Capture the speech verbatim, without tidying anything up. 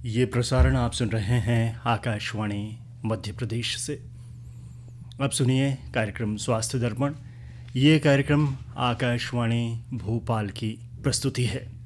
ये प्रसारण आप सुन रहे हैं आकाशवाणी मध्य प्रदेश से। अब सुनिए कार्यक्रम स्वास्थ्य दर्पण। ये कार्यक्रम आकाशवाणी भोपाल की प्रस्तुति है।